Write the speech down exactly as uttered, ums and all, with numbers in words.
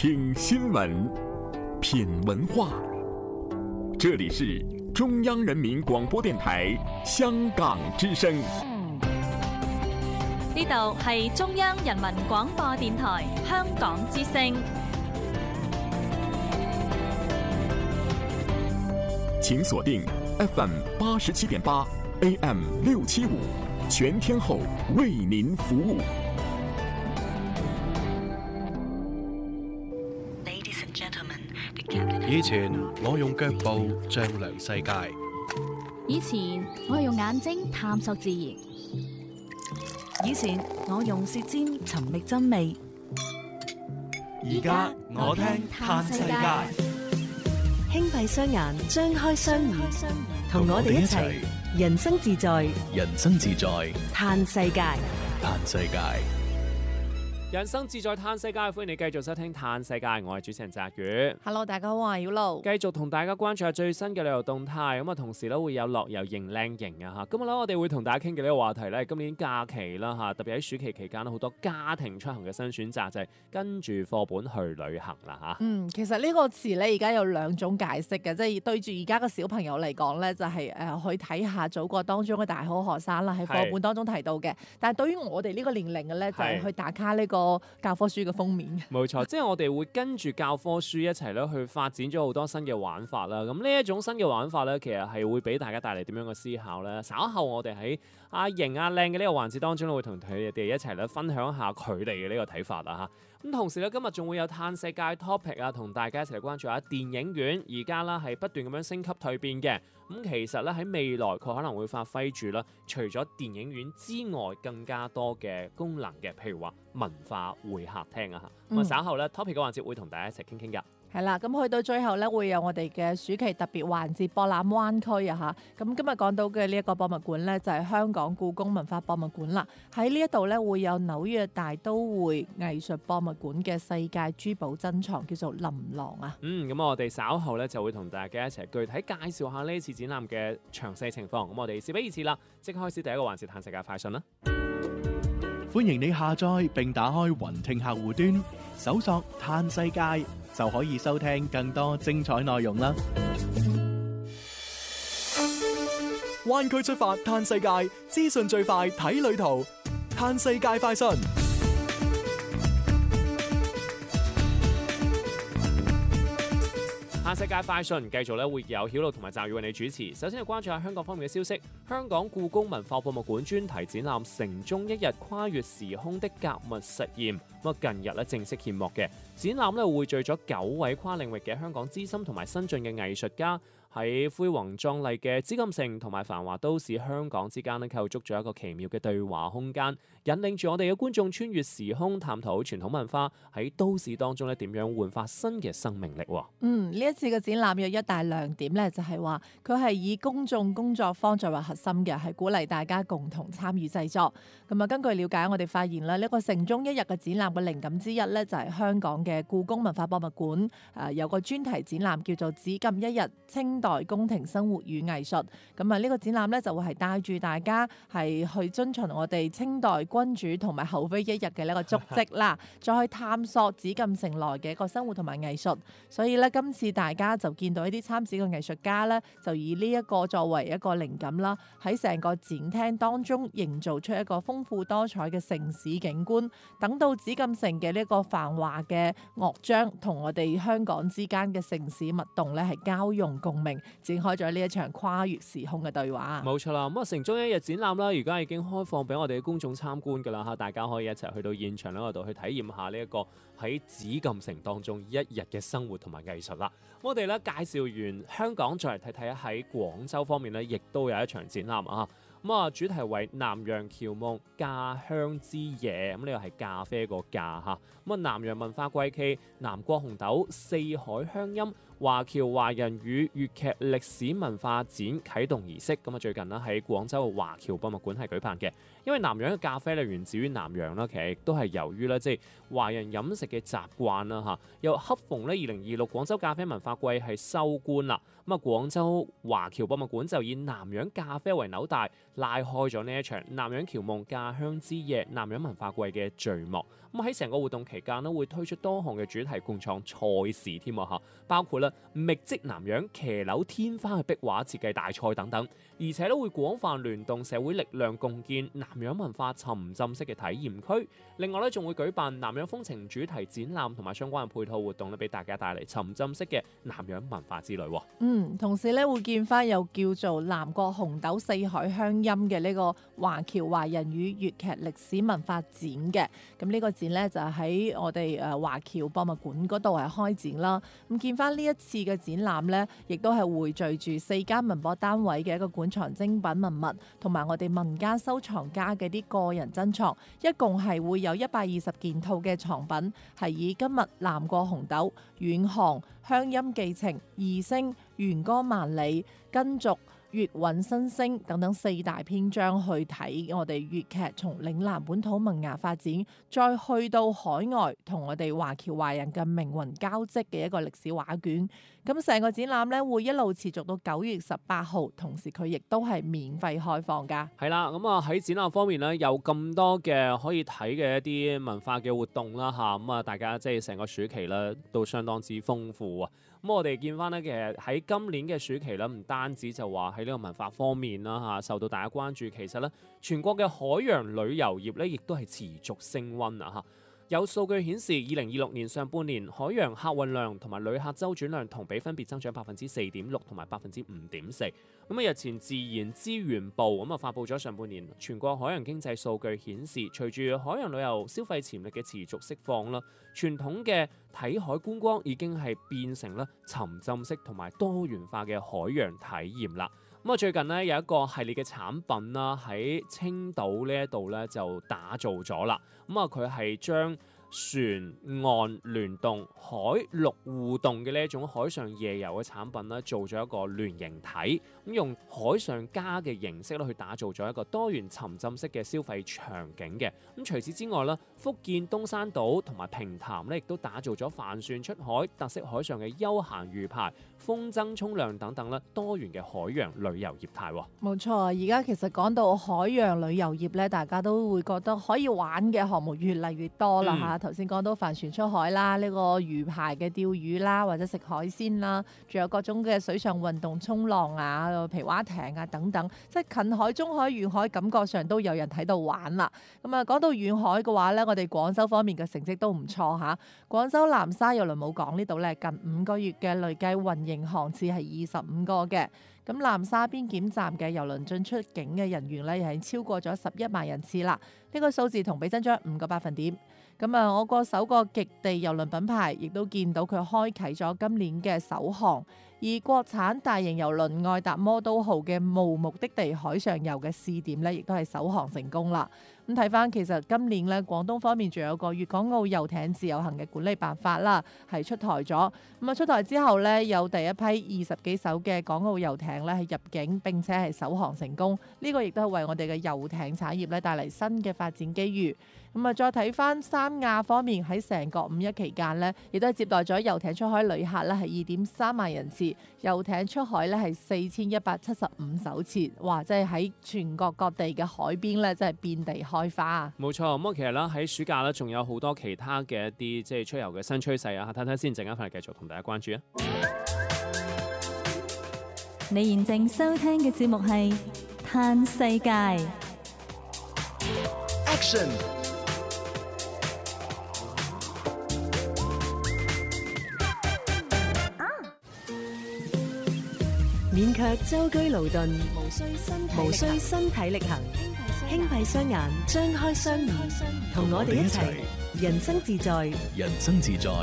听新闻，品文化。这里是中央人民广播電台香港之聲。 呢度係中央人民廣播電台香港之聲。 請鎖定 F M 八十七點八 A M 六七五，全天候為您服務。 以前我用腳步丈量世界， 以前我用眼睛探索自然， 以前我用舌尖尋覓真味， 而家我聽嘆世界。 輕閉雙眼，張開雙耳，同我哋一齊人生自在， 人生自在嘆世界， 嘆世界。 人生自在嘆世界，歡迎你繼續收聽嘆世界，我係主持人澤宇。 Hello， 大家好，我係曉露。繼續同大家關注下最新嘅旅遊動態，咁啊，同時咧會有樂遊認靚型啊吓。今日咧我哋會同大家傾嘅呢個話題咧，今年假期啦吓，特別喺暑期期間好多家庭出行嘅新選擇就係跟住課本去旅行啦吓。 嗯，其實呢個詞咧而家有兩種解釋嘅，即係對住而家嘅小朋友嚟講咧，就係誒去睇下祖國當中嘅大好河山啦，喺課本當中提到嘅。但係對於我哋呢個年齡嘅咧，就係去打卡呢個教科書嘅封面。冇錯， 即係我哋會跟住教科書一齊咧去發展咗好多新嘅玩法啦。咁呢一種新嘅玩法咧，其實係會俾大家帶嚟點樣嘅思考咧。稍後我哋喺阿型阿靚嘅呢個環節當中咧，會同佢哋一齊咧分享下佢哋嘅呢個睇法啦嚇。咁同時咧，今日仲會有嘆世界 topic 啊，同大家一齊嚟關注下電影院。而家啦係不斷咁樣升級蛻變嘅。咁其實咧喺未來佢可能會發揮住啦，除咗電影院之外，更加多嘅功能嘅，譬如話文化會客廳啊嚇。咁啊稍後咧 topic 嘅環節會同大家一齊傾傾㗎。 係啦，咁去到最後咧，會有我哋嘅暑期特別環節博覽灣區啊嚇。咁今日講到嘅呢一個博物館咧，就係香港故宮文化博物館啦。喺呢一度咧，會有紐約大都會藝術博物館嘅世界珠寶珍藏，叫做琳琅啊。 嗯，咁我哋稍後咧就會同大家一齊具體介紹下呢次展覽嘅詳細情況。咁我哋事不宜遲啦，即刻開始第一個環節嘆世界快訊啦。 歡迎你下載並打開雲聽客戶端，搜索嘆世界就可以收聽更多精彩內容啦。灣區出發嘆世界，資訊最快睇旅途，嘆世界快訊。 嘆世界快訊繼續咧會有曉露同埋澤宇為你主持。首先係關注下香港方面嘅消息，香港故宮文化博物館專題展覽《城中一日跨越時空的格物實驗》咁啊，近日咧正式揭幕嘅展覽咧匯聚咗九位跨領域嘅香港資深同埋新進嘅藝術家，喺恢宏壯麗嘅紫禁城同埋繁華都市香港之間咧構築咗一個奇妙嘅對話空間，引領住我哋嘅觀眾穿越時空，探討傳統文化喺都市當中咧點樣煥發新嘅生命力。 嗯，呢一次嘅展覽有一大亮點咧，就係話佢係以公眾工作坊作為核心嘅，係鼓勵大家共同參與製作。咁啊，根據了解，我哋發現啦，呢個城中一日嘅展覽嘅靈感之一咧，就係香港嘅故宮文化博物館誒有個專題展覽叫做《紫禁一日清代宮廷生活與藝術》。咁啊，呢個展覽咧就會係帶住大家係去遵循我哋清代君主同埋后妃一日嘅呢個足跡啦，再去探索紫禁城內嘅一個生活同埋藝術。所以咧，今次大家就見到一啲參展嘅藝術家咧，就以呢一個作為一個靈感啦，喺成個展廳當中營造出一個豐富多彩嘅城市景觀。等到紫禁城嘅呢個繁華嘅樂章同我哋香港之間嘅城市脈動咧，係交融共鳴，展開咗呢一場跨越時空嘅對話。 冇錯啦，咁啊城中一日展覽啦，而家已經開放俾我哋嘅公眾參觀㗎啦嚇，大家可以一齊去到現場嗰度去體驗下呢一個喺紫禁城當中一日嘅生活同埋藝術啦。我哋咧介紹完香港，再嚟睇睇喺廣州方面咧，亦都有一場展覽啊。咁啊，主題為南洋僑夢咖香之夜，咁呢個係咖啡個咖嚇。咁啊，南洋文化季暨南國紅豆四海鄉音華僑華人與粵劇歷史文化展啟動儀式，咁啊最近咧喺廣州嘅華僑博物館係舉辦嘅。因為南洋嘅咖啡咧源自於南洋啦，其實亦都係由於咧即係華人飲食嘅習慣啦嚇。又恰逢咧二零二六廣州咖啡文化季係收官啦，咁啊廣州華僑博物館就以南洋咖啡為紐帶， 拉開咗呢一場南洋僑夢家鄉之夜南洋文化季嘅序幕。咁喺成個活動期間咧，會推出多項嘅主題共創賽事添啊嚇，包括咧覓跡南洋騎樓天花嘅壁畫設計大賽等等，而且咧會廣泛聯動社會力量，共建南洋文化沉浸式嘅體驗區。另外咧，仲會舉辦南洋風情主題展覽同埋相關嘅配套活動咧，俾大家帶嚟沉浸式嘅南洋文化之旅。 嗯，同時咧會見翻有叫做南國紅豆四海鄉音嘅呢個華僑華人與粵劇歷史文化展嘅。咁呢個展咧就喺我哋誒華僑博物館嗰度係開展啦。咁見翻呢一次嘅展覽咧，亦都係匯聚住四間文博單位嘅一個館藏精品文物，同埋我哋民間收藏家嘅啲個人珍藏，一共係會有一百二十件套嘅藏品，係以今日南國紅豆、遠航、鄉音寄情、異聲、弦歌萬里、根續、粵韻新聲等等四大篇章去睇我哋粵劇從嶺南本土萌芽發展，再去到海外同我哋華僑華人嘅命運交織嘅一個歷史畫卷。咁成個展覽咧會一路持續到九月十八號，同時佢亦都係免費開放㗎。 係啦，咁啊喺展覽方面咧有咁多嘅可以睇嘅一啲文化嘅活動啦嚇，咁啊大家即係成個暑期咧都相當之豐富啊。咁我哋見翻咧，其實喺今年嘅暑期咧，唔單止就話喺呢個文化方面啦嚇受到大家關注，其實咧全國嘅海洋旅遊業咧亦都係持續升溫啊嚇。有數據顯示，二零二六年上半年海洋客運量同埋旅客周轉量同比分別增長百分之四點六同埋百分之五點四。咁啊，日前自然資源部咁啊發布咗上半年全國海洋經濟數據顯示，隨住海洋旅遊消費潛力嘅持續釋放啦，傳統嘅睇海觀光已經係變成咧沉浸式同埋多元化嘅海洋體驗啦。咁啊，最近呢，有一個系列嘅產品啦，喺青島呢一度咧就打造咗啦。咁啊，佢係將船岸聯動、海陸互動嘅呢一種海上夜遊嘅產品咧，做咗一個聯形體，咁用海上家嘅形式咧去打造咗一個多元沉浸式嘅消費場景嘅。咁除此之外咧，福建東山島同埋平潭咧，亦都打造咗帆船出海、特色海上嘅休閒魚排、風箏沖涼等等咧多元嘅海洋旅遊業態。 冇錯，而家其實講到海洋旅遊業咧，大家都會覺得可以玩嘅項目越嚟越多啦嚇。頭先講到帆船出海啦，呢個魚排嘅釣魚啦，或者食海鮮啦，仲有各種嘅水上運動、衝浪啊、皮划艇啊等等，即係近海、中海、遠海，感覺上都有人喺度玩啦。咁啊，講到遠海嘅話咧，我哋廣州方面嘅成績都唔錯嚇。廣州南沙郵輪母港呢度咧，近五個月嘅累計運營航次係二十五個嘅。咁南沙邊檢站嘅郵輪進出境嘅人員咧，又係超過咗十一萬人次啦。呢個數字同比增長五個百分點。咁啊，我個首個極地郵輪品牌亦都見到佢開啟咗今年嘅首航，而國產大型郵輪愛達魔都號嘅無目的地海上遊嘅試點咧，亦都係首航成功啦。咁睇翻，其實今年咧廣東方面仲有個粵港澳遊艇自由行嘅管理辦法啦，係出台咗。咁啊出台之後咧，有第一批二十幾艘嘅港澳遊艇咧係入境並且係首航成功。呢個亦都係為我哋嘅遊艇產業咧帶嚟新嘅發展機遇。咁啊，再睇翻三亞方面喺成個五一期間咧，亦都係接待咗遊艇出海旅客咧係二點三萬人次，遊艇出海咧係四千一百七十五艘次。哇！即係喺全國各地嘅海邊咧，真係遍地開花啊！冇錯，咁啊，其實咧喺暑假咧，仲有好多其他嘅一啲即係出遊嘅新趨勢啊！睇睇先，陣間翻嚟繼續同大家關注啊！ 你現正收聽嘅節目係《嘆世界》。 Action！ 免卻舟車勞頓，無需身體無需身體力行，輕閉雙眼，張開雙耳，同我哋一齊人生自在， 人生自在。